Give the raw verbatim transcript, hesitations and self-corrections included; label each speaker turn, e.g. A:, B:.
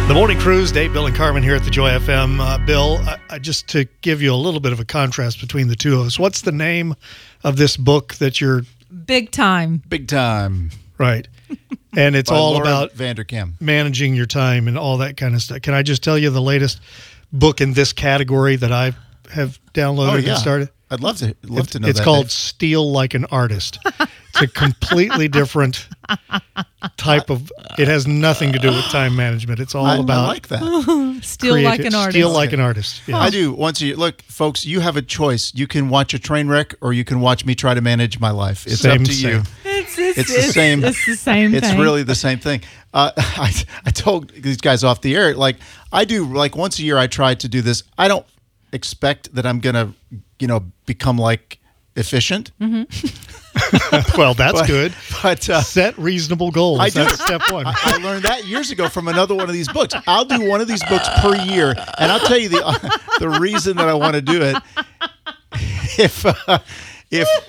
A: The Morning Cruise, Dave, Bill, and Carmen here at the Joy F M. Uh, Bill, I, I, just to give you a little bit of a contrast between the two of us, what's the name of this book that you're...
B: Big Time.
C: Big Time.
A: Right. And it's
C: By
A: all
C: Laura
A: about
C: Vanderkam.
A: managing your time and all that kind of stuff. Can I just tell you the latest book in this category that I have downloaded
C: Oh, yeah.
A: and started?
C: I'd love to love
A: It's,
C: to know
A: it's
C: that.
A: called
C: Dave.
A: Steal Like an Artist. It's a completely different type of... It has nothing to do with time management. It's all
C: I,
A: about...
C: I like that.
B: Steal like an artist.
A: Steal like an artist. Yeah.
C: I do. Once a year. Look, folks, you have a choice. You can watch a train wreck or you can watch me try to manage my life. It's
A: Same,
C: up to
A: same.
C: you.
B: It's, it's,
C: It's the same.
B: It's the same
C: It's
B: thing.
C: really the same thing. Uh, I, I told these guys off the air, like, I do, like, once a year I try to do this. I don't expect that I'm going to, you know, become, like, efficient.
A: Well, that's
C: But-
A: good.
C: But uh,
A: Set reasonable goals.
C: I do.
A: That's step one.
C: I, I learned that years ago from another one of these books. I'll do one of these books per year, and I'll tell you the uh, the reason that I want to do it. If uh, if